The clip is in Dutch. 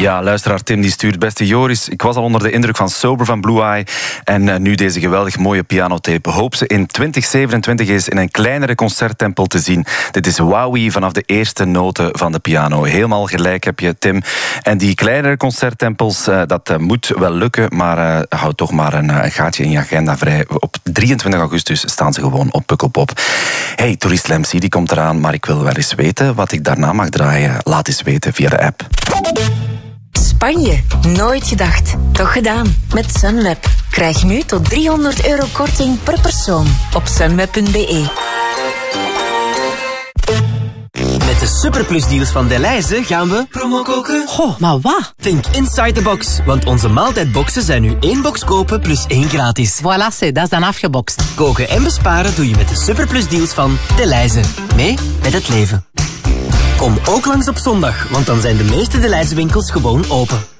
Ja, luisteraar Tim die stuurt: beste Joris, ik was al onder de indruk van Sober van Blue Eye en nu deze geweldig mooie pianotape. Hoop ze in 2027 eens in een kleinere concerttempel te zien. Dit is Wowie vanaf de eerste noten van de piano. Helemaal gelijk heb je, Tim. En die kleinere concerttempels, dat moet wel lukken, maar houd toch maar een gaatje in je agenda vrij. Op 23 augustus staan ze gewoon op Pukkelpop. Hey, Tourist Lemsie, die komt eraan, maar ik wil wel eens weten wat ik daarna mag draaien. Laat eens weten via de app. Spanje, nooit gedacht, toch gedaan. Met Sunweb. Krijg nu tot €300 korting per persoon op sunweb.be. Met de superplusdeals van Delhaize gaan we promo koken. Goh, maar wat? Think inside the box, want onze maaltijdboxen zijn nu 1 box kopen plus 1 gratis. Voilà, dat is dan afgeboxt. Koken en besparen doe je met de superplusdeals van Delhaize. Mee met het leven. Kom ook langs op zondag, want dan zijn de meeste Delhaize winkels gewoon open.